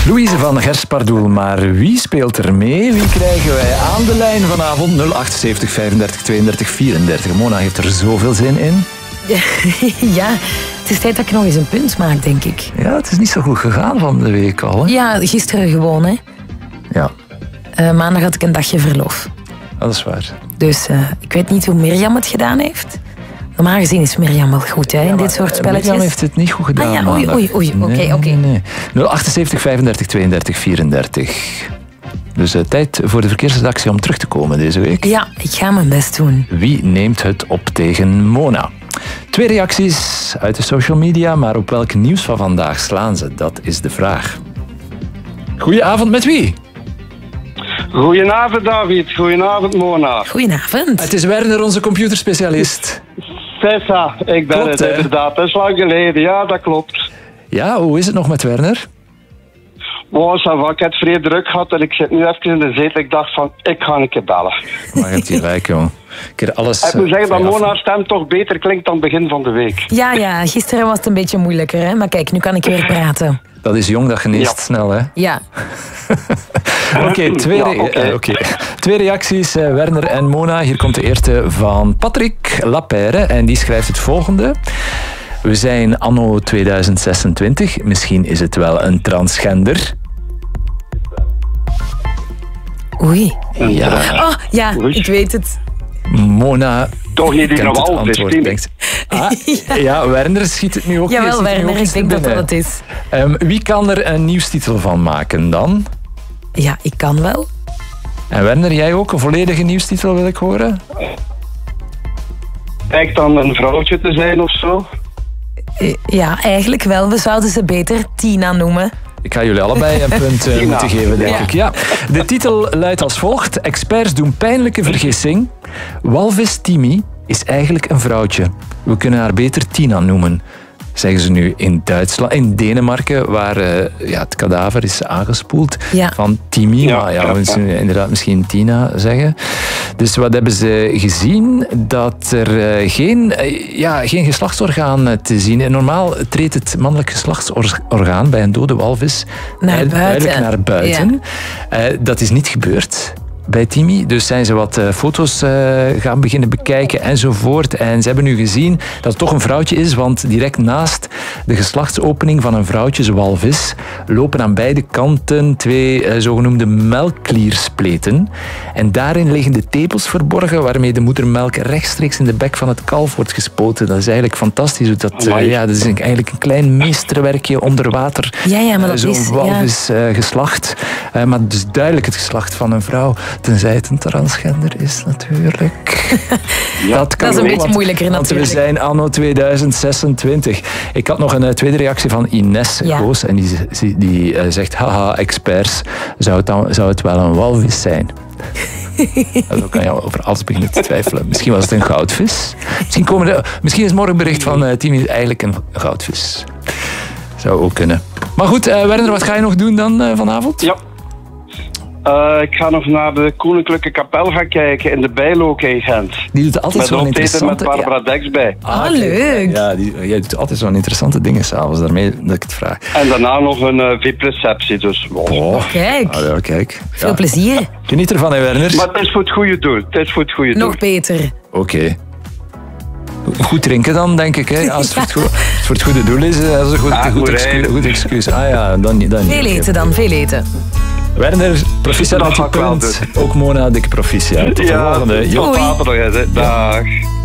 Louise van Gerspardoel, maar wie speelt er mee? Wie krijgen wij aan de lijn vanavond? 078 35 32 34. Mona heeft er zoveel zin in. Ja, het is tijd dat ik nog eens een punt maak, denk ik. Ja, het is niet zo goed gegaan van de week al. Hè? Ja, gisteren gewoon, hè. Ja. Maandag had ik een dagje verlof. Dat is waar. Dus ik weet niet hoe Mirjam het gedaan heeft. Normaal gezien is Mirjam wel goed, hè, in dit soort spelletjes. Mirjam heeft het niet goed gedaan. Ah ja, oei. Oké. Nee. 078 35 32 34. Dus tijd voor de verkeersredactie om terug te komen deze week. Ja, ik ga mijn best doen. Wie neemt het op tegen Mona? 2 reacties uit de social media, maar op welk nieuws van vandaag slaan ze? Dat is de vraag. Goedenavond, met wie? Goedenavond, David. Goedenavond, Mona. Goedenavond. Het is Werner, onze computerspecialist. Tessa, ik ben Klopt, het hè? inderdaad. Dat is lang geleden. Ja, dat klopt. Ja, hoe is het nog met Werner? Oh, ik heb het vrij druk gehad en ik zit nu even in de zetel. Ik dacht van, ik ga een keer bellen. Maar je hebt gelijk, joh. Een keer alles... Ik moet zeggen dat Mona's stem toch beter klinkt dan begin van de week. Ja, gisteren was het een beetje moeilijker, hè. Maar kijk, nu kan ik weer praten. Dat is jong, dat geneest snel, hè? Ja. Oké, twee reacties, Werner en Mona. Hier komt de eerste van Patrick Lapeyre en die schrijft het volgende. We zijn anno 2026. Misschien is het wel een transgender. Oei. Ja. Oh, ja, ik weet het. Mona Toch niet die kent het geweld, antwoord, Tien. denkt. Ja, Werner schiet het nu ook. Jawel, Werner, ik denk dat dat het is. Wie kan er een nieuwstitel van maken dan? Ja, ik kan wel. En Werner, jij ook? Een volledige nieuwstitel wil ik horen? Lijkt dan een vrouwtje te zijn of zo? Ja, eigenlijk wel. We zouden ze beter Tina noemen. Ik ga jullie allebei een punt moeten geven, denk ik. Ja. De titel luidt als volgt. Experts doen pijnlijke vergissing. Walvis Timmy is eigenlijk een vrouwtje. We kunnen haar beter Tina noemen. Zeggen ze nu in Duitsland, in Denemarken, waar het kadaver is aangespoeld van Timmy. Ja, maar we moeten inderdaad misschien Tina zeggen. Dus wat hebben ze gezien? Dat er geen geslachtsorgaan te zien is. Normaal treedt het mannelijk geslachtsorgaan bij een dode walvis duidelijk naar buiten. Ja. Dat is niet gebeurd bij Timmy. Dus zijn ze wat foto's gaan beginnen bekijken enzovoort. En ze hebben nu gezien dat het toch een vrouwtje is, want direct naast de geslachtsopening van een vrouwtjeswalvis lopen aan beide kanten 2 zogenoemde melkklierspleten. En daarin liggen de tepels verborgen waarmee de moedermelk rechtstreeks in de bek van het kalf wordt gespoten. Dat is eigenlijk fantastisch. Dat is eigenlijk een klein meesterwerkje onder water. Ja, maar dat zo'n is... walvis geslacht. Maar dus duidelijk het geslacht van een vrouw. Tenzij het een transgender is, natuurlijk. Dat is een beetje moeilijker, natuurlijk. Want we zijn anno 2026. Ik had nog een tweede reactie van Ines Goos. En die zegt, haha, experts, zou het wel een walvis zijn? Zo kan je over alles beginnen te twijfelen. Misschien was het een goudvis. Misschien is morgen bericht van Timmy eigenlijk een goudvis. Zou ook kunnen. Maar goed, Werner, wat ga je nog doen dan vanavond? Ja. Ik ga nog naar de Koninklijke Kapel gaan kijken in de Bijlook in Gent. Die doet altijd zo'n interessante... Met Barbara Dex bij. Leuk. Ja, jij doet altijd zo'n interessante dingen s'avonds, daarmee dat ik het vraag. En daarna nog een VIP-receptie, dus... Kijk. Kijk. Veel plezier. Geniet ervan, hè, Werner. Maar het is voor het goede doel. Nog beter. Oké. Goed drinken dan, denk ik. Hè? Als het voor het goede doel is, dat is een goed excuus. Dan veel eten dan, veel eten. Werner, proficiat met je punt. Ook Mona, dikke proficiat. Tot de volgende. Tot later nog eens. Dag.